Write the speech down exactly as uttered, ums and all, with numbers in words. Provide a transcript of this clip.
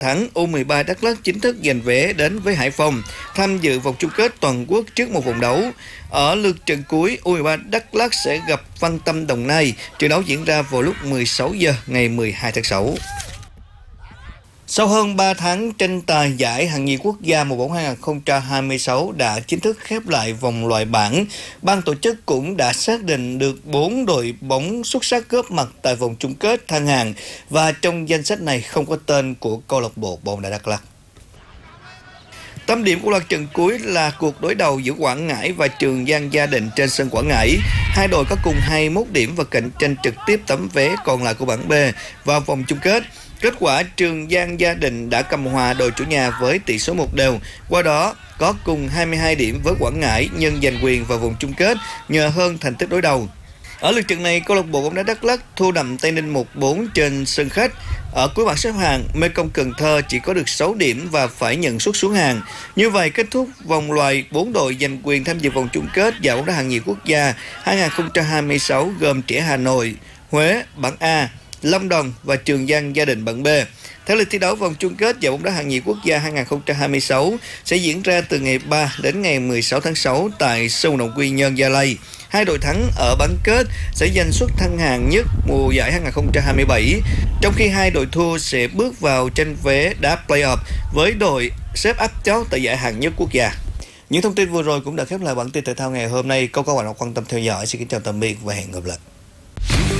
thắng, U mười ba Đắk Lắk chính thức giành vé đến với Hải Phòng tham dự vòng chung kết toàn quốc trước một vòng đấu. Ở lượt trận cuối, U mười ba Đắk Lắk sẽ gặp Văn Tâm Đồng Nai. Trận đấu diễn ra vào lúc mười sáu giờ ngày mười hai tháng sáu. Sau hơn ba tháng tranh tài, giải hạng nhì quốc gia mùa bóng hai không hai sáu đã chính thức khép lại vòng loại bảng. Ban tổ chức cũng đã xác định được bốn đội bóng xuất sắc góp mặt tại vòng chung kết thăng hạng và trong danh sách này không có tên của câu lạc bộ bóng đá Đắk Lắk. Tâm điểm của loạt trận cuối là cuộc đối đầu giữa Quảng Ngãi và Trường Giang Gia Định trên sân Quảng Ngãi. Hai đội có cùng hai mươi mốt điểm và cạnh tranh trực tiếp tấm vé còn lại của bảng B vào vòng chung kết. Kết quả, Trường Giang Gia Định đã cầm hòa đội chủ nhà với tỷ số một đều, qua đó có cùng hai mươi hai điểm với Quảng Ngãi nhưng giành quyền vào vòng chung kết nhờ hơn thành tích đối đầu. Ở lượt trận này, câu lạc bộ bóng đá Đắk Lắk thua đậm Tây Ninh một bốn trên sân khách. Ở cuối bảng xếp hạng, Mekong Cần Thơ chỉ có được sáu điểm và phải nhận suất xuống hàng. Như vậy, kết thúc vòng loại bốn đội giành quyền tham dự vòng chung kết giải bóng đá hạng nhì quốc gia hai không hai sáu gồm Trẻ Hà Nội, Huế bảng A, Lâm Đồng và Trường Giang Gia Định bảng B. Theo lịch thi đấu, vòng chung kết giải bóng đá hạng nhì quốc gia hai không hai sáu sẽ diễn ra từ ngày ba đến ngày mười sáu tháng sáu tại sân vận động Quy Nhơn, Gia Lai. Hai đội thắng ở bán kết sẽ giành suất thăng hạng nhất mùa giải hai không hai bảy, trong khi hai đội thua sẽ bước vào tranh vé đá play-off với đội xếp áp chót tại giải hạng nhất quốc gia. Những thông tin vừa rồi cũng đã khép lại bản tin thể thao ngày hôm nay. Câu các bạn quan tâm theo dõi. Xin kính chào tạm biệt và hẹn gặp lại.